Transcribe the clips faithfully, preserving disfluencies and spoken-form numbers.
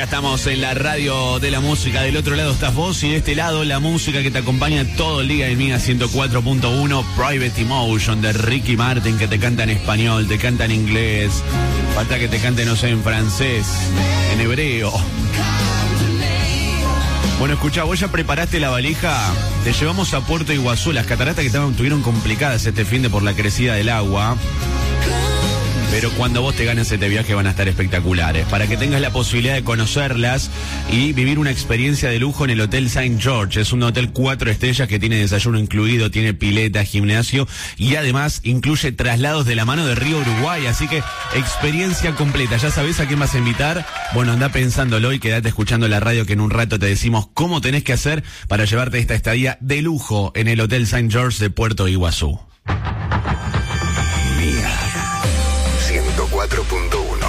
Acá estamos en la radio de la música. Del otro lado estás vos y de este lado la música que te acompaña todo el día en Mía ciento cuatro punto uno. Private Emotion de Ricky Martin, que te canta en español, te canta en inglés. Falta que te cante, no sé, en francés, en hebreo. Bueno, escuchá, vos ya preparaste la valija. Te llevamos a Puerto Iguazú. Las cataratas que estaban, estuvieron complicadas este fin de por la crecida del agua. Pero cuando vos te ganes este viaje van a estar espectaculares. Para que tengas la posibilidad de conocerlas y vivir una experiencia de lujo en el Hotel Saint George. Es un hotel cuatro estrellas que tiene desayuno incluido, tiene pileta, gimnasio y además incluye traslados de la mano de Río Uruguay. Así que experiencia completa. ¿Ya sabés a quién vas a invitar? Bueno, anda pensándolo y quédate escuchando la radio, que en un rato te decimos cómo tenés que hacer para llevarte esta estadía de lujo en el Hotel Saint George de Puerto Iguazú. ciento cuatro punto uno.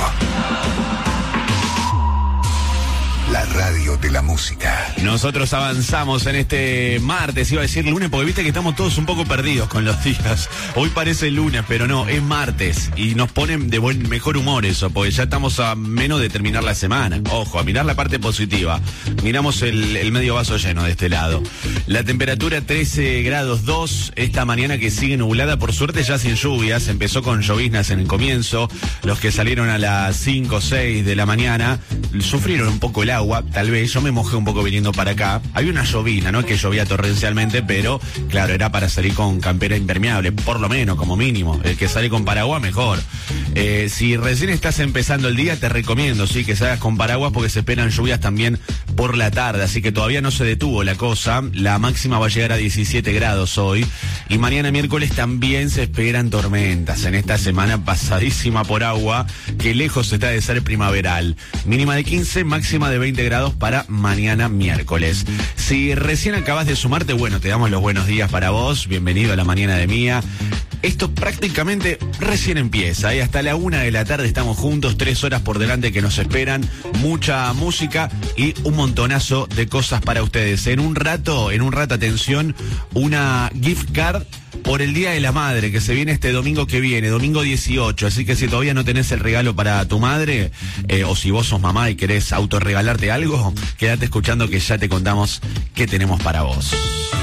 La radio de la música. Nosotros avanzamos en este martes, iba a decir lunes, porque viste que estamos todos un poco perdidos con los días. Hoy parece lunes, pero no, es martes. Y nos ponen de buen mejor humor eso, porque ya estamos a menos de terminar la semana. Ojo, a mirar la parte positiva. Miramos el, el medio vaso lleno de este lado. La temperatura trece grados dos, esta mañana que sigue nublada, por suerte ya sin lluvias. Empezó con lloviznas en el comienzo. Los que salieron a las cinco o seis de la mañana sufrieron un poco el agua. Tal vez yo me mojé un poco viniendo para acá. Había una llovina, no es que llovía torrencialmente, pero claro, era para salir con campera impermeable, por lo menos, como mínimo. El que sale con paraguas, mejor. Eh, si recién estás empezando el día, te recomiendo, sí, que salgas con paraguas, porque se esperan lluvias también por la tarde, así que todavía no se detuvo la cosa. La máxima va a llegar a diecisiete grados hoy, y mañana miércoles también se esperan tormentas en esta semana pasadísima por agua, que lejos está de ser primaveral. Mínima de quince, máxima de veinte grados para mañana miércoles. Si recién acabas de sumarte, bueno, te damos los buenos días para vos. Bienvenido a la mañana de Mía. Esto prácticamente recién empieza, ¿eh? Hasta la una de la tarde estamos juntos, tres horas por delante que nos esperan, mucha música y un montonazo de cosas para ustedes. En un rato, en un rato, atención, una gift card por el Día de la Madre, que se viene este domingo que viene, domingo dieciocho, así que si todavía no tenés el regalo para tu madre, eh, o si vos sos mamá y querés autorregalarte algo, quédate escuchando que ya te contamos qué tenemos para vos.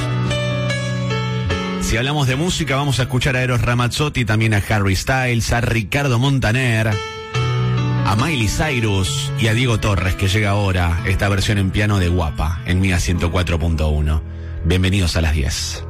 Si hablamos de música, vamos a escuchar a Eros Ramazzotti, también a Harry Styles, a Ricardo Montaner, a Miley Cyrus y a Diego Torres, que llega ahora esta versión en piano de Guapa en Mía ciento cuatro punto uno. Bienvenidos a las diez.